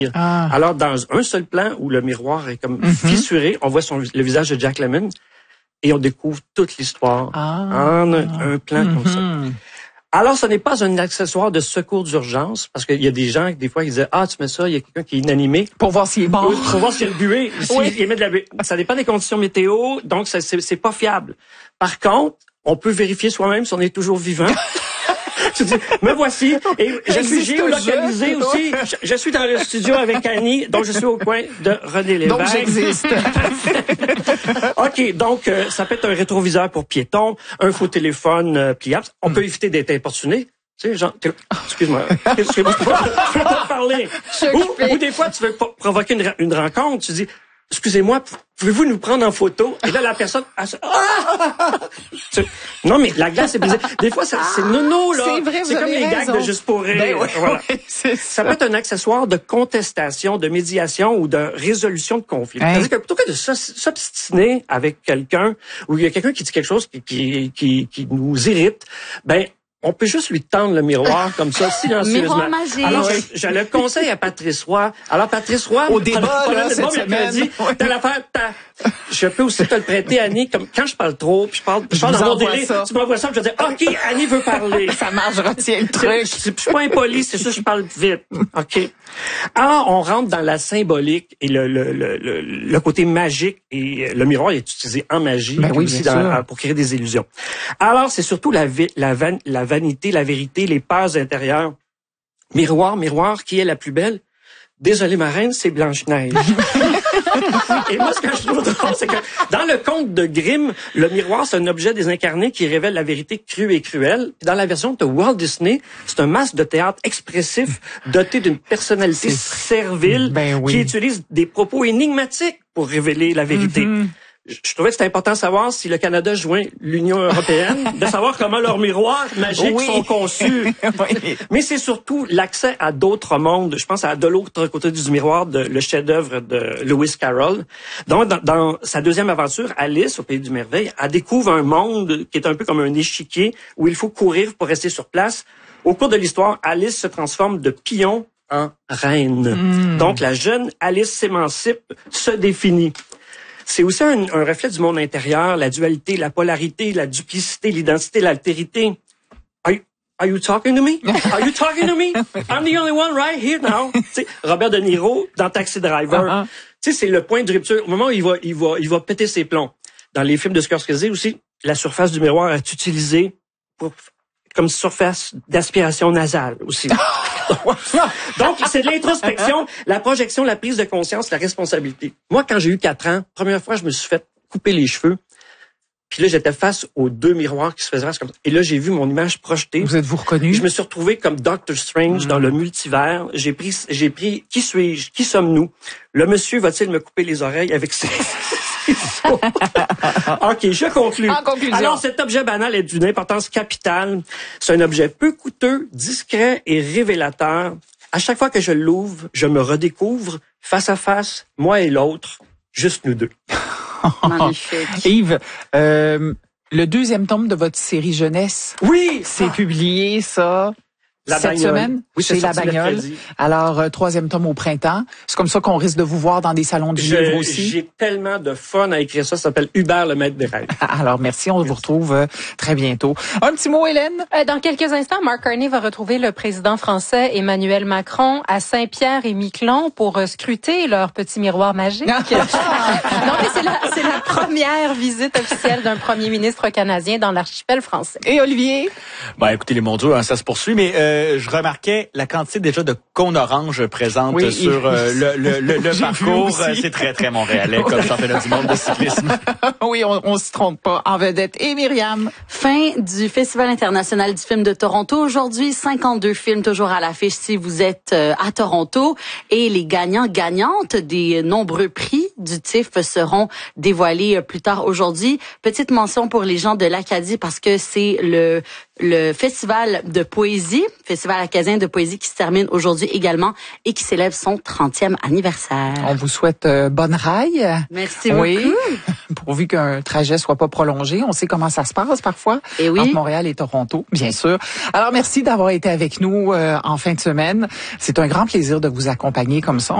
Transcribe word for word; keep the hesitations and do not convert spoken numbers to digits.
Ah. Alors, dans un seul plan où le miroir est comme mm-hmm. fissuré, on voit son, le visage de Jack Lemmon et on découvre toute l'histoire ah. en un, un plan mm-hmm. comme ça. Alors, ce n'est pas un accessoire de secours d'urgence, parce qu'il y a des gens, des fois, qui disent, ah, tu mets ça, il y a quelqu'un qui est inanimé. Pour voir s'il est mort. Pour voir s'il est bué. S'il oui. émet de la buée. Ça dépend des conditions météo, donc c'est, c'est, c'est pas fiable. Par contre, on peut vérifier soi-même si on est toujours vivant. Tu dis, me voici. Et je suis géolocalisé aussi. Je, je suis dans le studio avec Annie, donc je suis au coin de René Lévesque. Donc j'existe. OK, donc euh, ça peut être un rétroviseur pour piétons, un faux téléphone euh, pliable. On mm. peut éviter d'être importuné. Tu sais, genre, excuse-moi, excuse-moi, je peux pas te parler. Ou, ou des fois, tu veux provoquer une, une rencontre, tu dis, excusez-moi, pouvez-vous nous prendre en photo? Et là, la personne... Elle, ah! Non, mais la glace est brisée. Des fois, ça, c'est nono, là. C'est vrai, c'est comme les gags de Juste pour rire. Ben oui, voilà. oui, c'est ça. ça peut être un accessoire de contestation, de médiation ou de résolution de conflit. Hein? C'est-à-dire que plutôt que de s'obstiner avec quelqu'un, ou il y a quelqu'un qui dit quelque chose qui, qui, qui, qui nous irrite, ben... on peut juste lui tendre le miroir comme ça, silencieusement. Miroir magique. Alors, je, je le conseille à Patrice Roy. Alors, Patrice Roy... Au débat, là, cette bon, semaine. Dit, t'as l'affaire, t'as... Je peux aussi te le prêter, Annie, comme quand je parle trop, puis je parle, je parle je dans mon délai, ça. tu m'envoies ça, puis je vais dire, OK, Annie veut parler. Ça marche, je retiens le truc. Je suis pas impoli, c'est ça, je parle vite. OK. Alors, on rentre dans la symbolique et le, le, le, le, le côté magique, et le miroir est utilisé en magie, ben oui, aussi dans, pour créer des illusions. Alors, c'est surtout la, la, van, la vanité, la vérité, les peurs intérieures. Miroir, miroir, qui est la plus belle? Désolé, ma reine, c'est Blanche-Neige. Et moi, ce que je trouve drôle, c'est que dans le conte de Grimm, le miroir, c'est un objet désincarné qui révèle la vérité crue et cruelle. Dans la version de Walt Disney, c'est un masque de théâtre expressif doté d'une personnalité servile ben oui. qui utilise des propos énigmatiques pour révéler la vérité. Mm-hmm. Je trouvais que c'était important de savoir si le Canada joint l'Union européenne, de savoir comment leurs miroirs magiques oui. sont conçus. Oui. Mais c'est surtout l'accès à d'autres mondes. Je pense à De l'autre côté du miroir, de, le chef-d'œuvre de Lewis Carroll. Donc, dans, dans sa deuxième aventure, Alice, au Pays du Merveille, elle découvre un monde qui est un peu comme un échiquier où il faut courir pour rester sur place. Au cours de l'histoire, Alice se transforme de pion en reine. Mm. Donc, la jeune Alice s'émancipe, se définit. C'est aussi un, un reflet du monde intérieur, la dualité, la polarité, la duplicité, l'identité, l'altérité. Are you, are you talking to me? Are you talking to me? I'm the only one right here now. T'sais, Robert De Niro dans Taxi Driver. Uh-huh. Tu sais, c'est le point de rupture. Au moment où il va, il va, il va péter ses plombs. Dans les films de Scorsese aussi, la surface du miroir est utilisée pour, comme surface d'aspiration nasale aussi. Donc, c'est de l'introspection, la projection, la prise de conscience, la responsabilité. Moi, quand j'ai eu quatre ans, première fois, je me suis fait couper les cheveux. Puis là, j'étais face aux deux miroirs qui se faisaient comme ça. Et là, j'ai vu mon image projetée. Vous êtes-vous reconnu? Je me suis retrouvé comme Doctor Strange mmh. dans le multivers. J'ai pris, j'ai pris, qui suis-je? Qui sommes-nous? Le monsieur va-t-il me couper les oreilles avec ses... OK, je conclue. En conclusion. Alors, cet objet banal est d'une importance capitale. C'est un objet peu coûteux, discret et révélateur. À chaque fois que je l'ouvre, je me redécouvre face à face, moi et l'autre, juste nous deux. Magnifique. Yves, euh, le deuxième tome de votre série jeunesse. Oui! C'est ah. publié, ça. La cette bagnole. semaine, oui, chez La Bagnole. Alors, euh, troisième tome au printemps. C'est comme ça qu'on risque de vous voir dans des salons du Je, livre aussi. J'ai tellement de fun à écrire ça. Ça s'appelle Hubert, le maître des rêves. Alors, merci. On merci. vous retrouve euh, très bientôt. Un petit mot, Hélène? Euh, dans quelques instants, Mark Carney va retrouver le président français Emmanuel Macron à Saint-Pierre-et-Miquelon pour euh, scruter leur petit miroir magique. non, mais c'est la, c'est la première visite officielle d'un premier ministre canadien dans l'archipel français. Et Olivier? Ben, écoutez, les mondiaux, hein, ça se poursuit, mais euh, je remarquais la quantité déjà de cônes oranges présentes oui, sur euh, le, le, le, le parcours. C'est très, très montréalais comme championnat du monde de cyclisme. Oui, on, on se trompe pas. En vedette. Et Myriam? Fin du Festival international du film de Toronto. Aujourd'hui, cinquante-deux films toujours à l'affiche si vous êtes euh, à Toronto. Et les gagnants, gagnantes des nombreux prix du T I F seront dévoilés euh, plus tard aujourd'hui. Petite mention pour les gens de l'Acadie parce que c'est le le festival de poésie, festival acadien de poésie qui se termine aujourd'hui également et qui célèbre son trentième anniversaire. On vous souhaite euh, bonne raille. Merci oui. beaucoup. pourvu qu'un trajet soit pas prolongé. On sait comment ça se passe parfois et oui. entre Montréal et Toronto, bien sûr. Alors, merci d'avoir été avec nous euh, en fin de semaine. C'est un grand plaisir de vous accompagner comme ça.